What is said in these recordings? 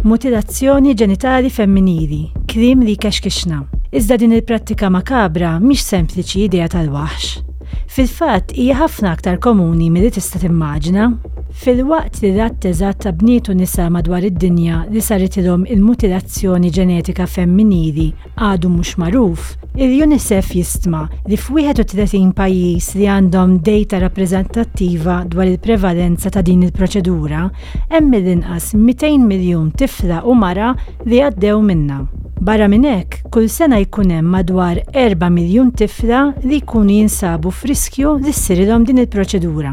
mutilazzjoni ġenitali femminili, kliem li kexkixna. Iżda din il-prattika makabra mhix sempliċi idea tal-waħx. Fil-fatt hija ħafna aktar komuni milli tista' timmaġina. Fil-waqt li l-att eżatt ta' bniet u nisa madwar id-dinja li saritilhom il-mutilazzjoni ġenetika femminili għadu mhux magħruf, il-UNICEF jistma li f'31 pajjiż li għandhom data rappreżentattiva dwar il-prevalenza ta' din il-proċedura, hemm mill-inqas 200 miljun tifla u mara li għaddew minnha. Barra minn hekk, kull sena jkun hemm madwar 4 miljun tifla li jkunu jinsabu f'riskju li ssirilhom din il-proċedura.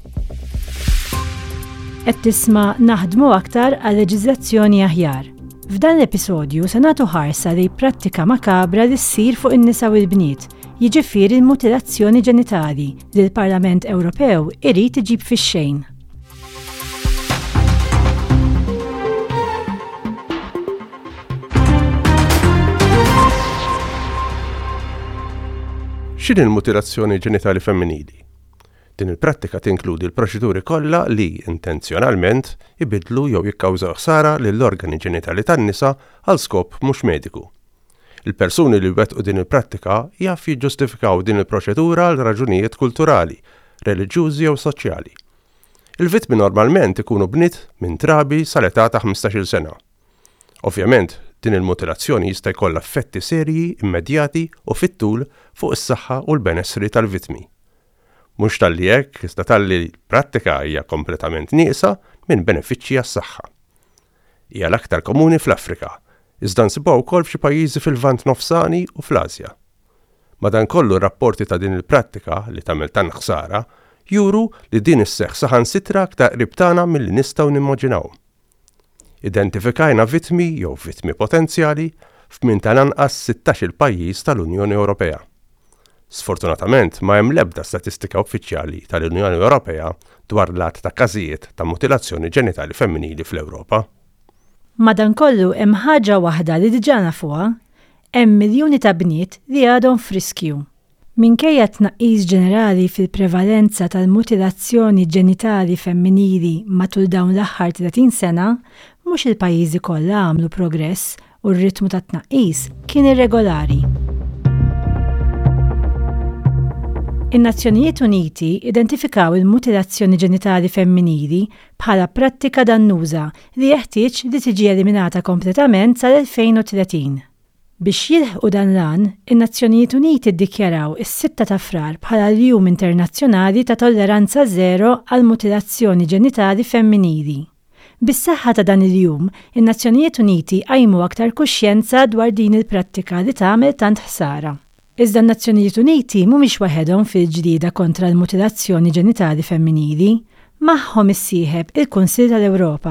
Qed tisma' naħdmu aktar għal leġiżlazzjoni aħjar. F'dan l-episodju se nagħtu ħarsa li prattika makabra li ssir fuq in-nisa u l-bniet, jiġifieri l-mutilazzjoni ġenitali li l-Parlament Ewropew irid iġib fix-xejn. X'inhi l-mutilazzjoni ġenitali femminili? Din il-prattika tinkludi l-proċeduri kollha li intenzjonalment ibidlu jew jikkawżaw ħsara lill-organi ġenitali tan-nisa għal skop mhux mediku. Il-persuni li wettqu din il-prattika jaf jiġġustifikaw din il-proċedura għal raġunijiet kulturali, reliġjużi jew soċjali. Il-vittmi normalment ikunu bniet minn trabi sal-età ta' 15-il sena. Ovvjament, din il-mutilazzjoni jista' jkollha effetti serji, immedjati u fit-tul fuq is-saħħa u l-benessri tal-vittmi. Mhux talli hekk, iżda talli l-prattika hija kompletament nieqsa minn benefiċċji għas-saħħa. Hija l-aktar komuni fl-Afrika, iżda nsibuha wkoll f'xi pajjiżi fil-Lvant Nofsani u fl-Asja. Madankollu r-rapporti ta' din il-prattika li tagħmel tan ħsara juru li din isseħħ saħansitra aktar qrib tagħna milli nistgħu nimmaġinaw. Identifikajna vittmi jew vittmi potenzjali f'minn tal-anqas 16-il pajjiż tal-Unjoni Ewropea. Sfortunatament ma hemm l-ebda statistika uffiċjali tal-Unjoni Ewropea dwar l-att ta' każijiet ta' mutilazzjoni ġenitali femminili fl-Ewropa. Madankollu hemm ħaġa waħda li diġà nafuha, hemm miljuni ta' bniet li għadhom f'riskju. Minkejja tnaqqis ġenerali fil-prevalenza tal-mutilazzjoni ġenitali femminili matul dawn l-aħħar 30 sena, mhux il-pajjiżi kollha għamlu progress u r-ritmu ta' tnaqqis kien irregolari. In-Nazzjonijiet Uniti identifikaw il-mutilazzjoni ġenitali femminili bħala prattika dannuża li jeħtieġ li tiġi eliminata kompletament sal-2030. Biex jilħqu dan l-għan, in-Nazzjonijiet Uniti ddikjaraw is-6 ta' Frar bħala l-Jum Internazzjonali ta' Tolleranza Zero għal mutilazzjoni ġenitali femminili. Bis-saħħa ta' dan il-jum, in-Nazzjonijiet Uniti għajmu aktar kuxjenza dwar din il-prattika li tagħmel tant ħsara. Iżda n-Nazzjonijiet Uniti mhumiex waħedhom fil-ġlieda kontra l-mutilazzjoni ġenitali femminili, magħhom issieħeb il-Kunsill tal-Ewropa.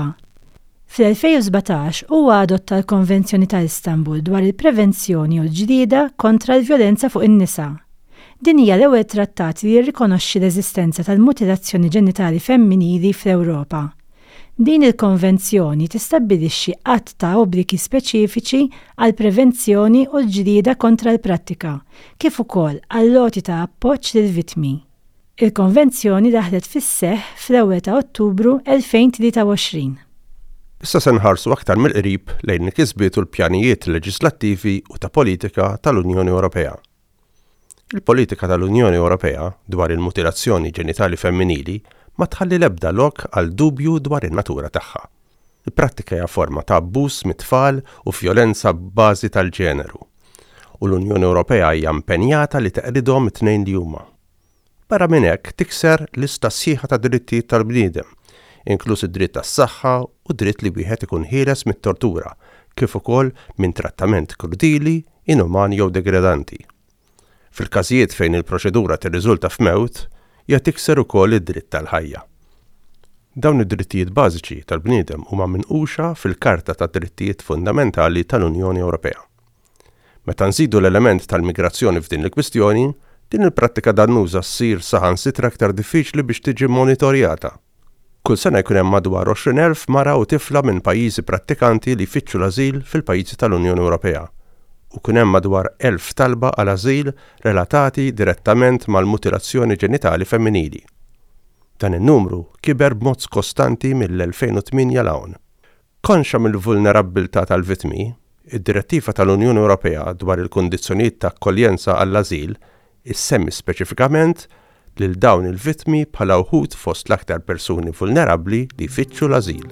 Fl-2017 huwa adotta l-Konvenzjoni ta' Istanbul dwar il-prevenzjoni u l-ġlieda kontra l-vjolenza fuq in-nisa. Din hija l-ewwel trattat li jirrikonoxxi l-eżistenza tal-mutilazzjoni ġenitali femminili fl-Ewropa. Din il-konvenzjoni tistabbilixxi qatt ta' obbligi speċifiċi għal prevenzjoni u l-ġlieda kontra l-prattika, kif ukoll għall-loti ta' appoġġ lill-vittmi. Il-konvenzjoni daħlet fis-seħħ fl-ewwel ta' Ottubru 2023. Issa se nħarsu aktar mill-qrib lejn il-kisbiet u l-pjanijiet leġislattivi u ta' politika tal-Unjoni Ewropea. Il-politika tal-Unjoni Ewropea dwar il-mutilazzjoni ġenitali femminili ma tħalli l-ebda lok għal dubju dwar in-natura tagħha. Il-prattika hija forma ta' abbuż mit-tfal u vjolenza b'bażi tal-ġeneru. U l-Unjoni Ewropea hija impenjata li teqridhom it-tnejn li huma. Barra minn hekk tikser lista sħiħa ta' drittijiet tal-bniedem, inkluż id-dritt tas-saħħa u dritt li wieħed ikun ħieles mit-tortura, kif ukoll minn trattament krudili, inumani jew degradanti. Fil-każijiet fejn il-proċedura tirriżulta f'mewt, hija tikser ukoll id-dritt tal-ħajja. Dawn id-drittijiet bażiċi tal-bniedem huma minquxa fil-Karta tad Drittijiet Fundamentali tal-Unjoni Ewropea. Meta nżidu l-element tal-migrazzjoni f'din il-kwistjoni, din il-prattika dannuża ssir saħansitra aktar diffiċli biex tiġi monitorjata. Kull sena jkun hemm madwar 20,000 mara u tifla minn pajjiżi prattikanti li jfittxu l-ażil fil-pajjiżi tal-Unjoni Ewropea. U kien hemm madwar 1,000 talba għal ażil relatati direttament mal-mutilazzjoni ġenitali femminili. Dan in-numru kiber b'mod kostanti mill-2008 l hawn. Konxa mill-vulnerabilità tal-vittmi, id-direttiva tal-Unjoni Ewropea dwar il-kundizzjonijiet ta' akkoljenza għall-ażil issemmi speċifikament lil dawn il-vittmi bħala wħud fost l-aktar persuni vulnerabbli li jfittxu l-ażil.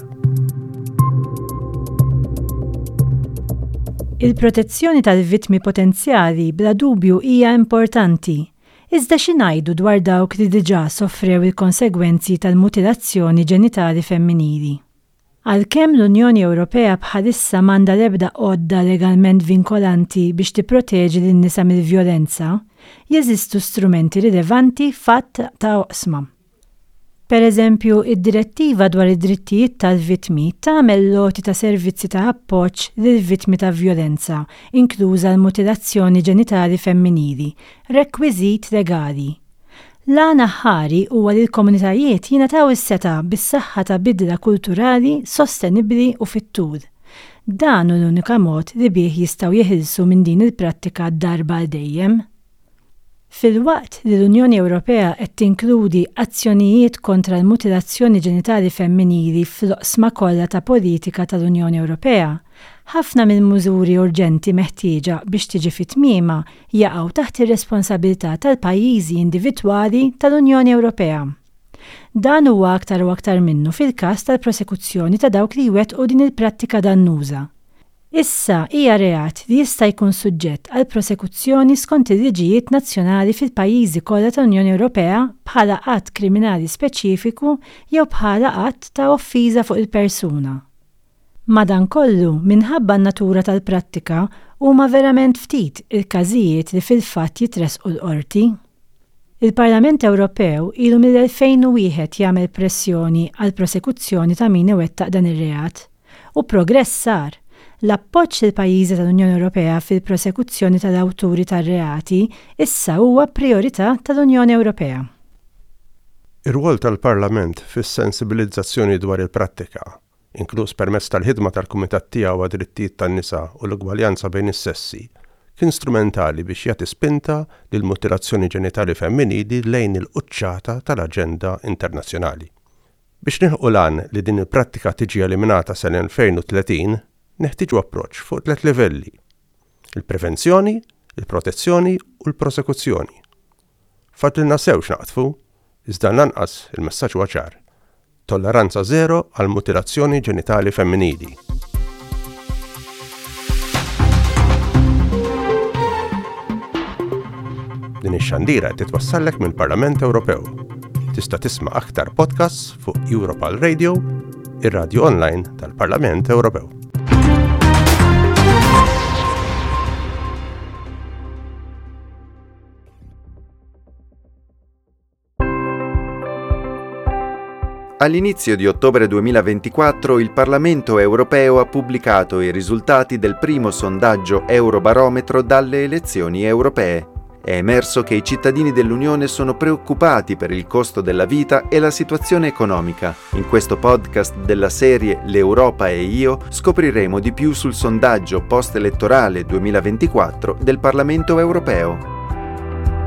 Il-protezzjoni tal-vittmi potenzjali bla dubju hija importanti. Iżda xi ngħidu dwar dawk li diġà soffrew il-konsegwenzi tal-mutilazzjoni ġenitali femminili. Għalkemm l-Unjoni Ewropea bħalissa m'għandha l-ebda għodda legalment vinkolanti biex tipproteġi lin-nisa mill-vjolenza, jeżistu strumenti rilevanti fatt ta' oqsma. Pereżempju, id-direttiva dwar id-drittijiet tal-vittmi tagħmel loti ta' servizzi ta' appoġġ lill-vittmi ta' vjolenza, inkluża l-mutilazzjoni ġenitali femminili, rekwiżit legali. L-għana ħari huwa li l-komunitajiet jingħataw is-seta bis-saħħa ta' bidla kulturali sostenibbli u fit-tul. Dan hu l-unika mod li bih jistgħu jeħilsu minn din il-prattika darba għal dejjem. Fil-waqt li l-Unjoni Ewropea qed tinkludi azzjonijiet kontra l-mutilazzjoni ġenitali femminili fl-oqsma kollha ta' politika tal-Unjoni Ewropea, ħafna mill-mużuri urġenti meħtieġa biex tiġi fit-tmiema jaqgħu taħt ir-responsabilità tal-pajjiżi individwali tal-Unjoni Ewropea. Dan huwa aktar u aktar minnu fil-każ tal-prosekuzzjoni ta' dawk li jwettqu din il-prattika dannuża. Issa hija reat li jista' jkun suġġett għal prosekuzzjoni skont il-liġijiet nazzjonali fil-pajjiżi kollha tal-Unjoni Ewropea bħala qatt kriminali speċifiku jew bħala qatt ta' offiża fuq il-persuna. Madankollu, minħabba n-natura tal-prattika, huma verament ftit il-każijiet li fil-fatt jitresqu l-qorti. Il-Parlament Ewropew ilu mill-2001 jagħmel pressjoni għal prosekuzzjoni ta' min iwettaq dan ir-reat. U progress sar. L-appoġġ lill pajjiżi tal-Unjoni Ewropea fil-prosekuzzjoni tal-awturi tar-reati issa huwa priorità tal-Unjoni Ewropea. Ir-rwol tal-Parlament fis-sensibilizzazzjoni dwar il-prattika, inkluż permezz tal-ħidma tal-Kumitat tiegħu għad-drittijiet tan-nisa u l-ugwaljanza bejn is-sessi, kien strumentali biex jagħti spinta lil mutilazzjoni ġenitali femminili lejn il-quċċata tal-aġenda internazzjonali. Biex nilħqu lan li din il-prattika tiġi eliminata sal-2030, neħtieġu approċċ fuq 3 livelli: il-prevenzjoni, il-protezzjoni u l-prosekuzzjoni. Fadlilna sewx naqtfu, iżda lanqas il-messaġġ huwa ċar: tolleranza żero għal mutilazzjoni ġenitali femminili. Din ix-xandira qed titwassallek mill-Parlament Ewropew. Tista' tisma' aktar podcasts fuq Europal Radio, ir-radju online tal-Parlament Ewropew. All'inizio di ottobre 2024 il Parlamento europeo ha pubblicato i risultati del primo sondaggio Eurobarometro dalle elezioni europee. È emerso che i cittadini dell'Unione sono preoccupati per il costo della vita e la situazione economica. In questo podcast della serie L'Europa e io scopriremo di più sul sondaggio post-elettorale 2024 del Parlamento europeo.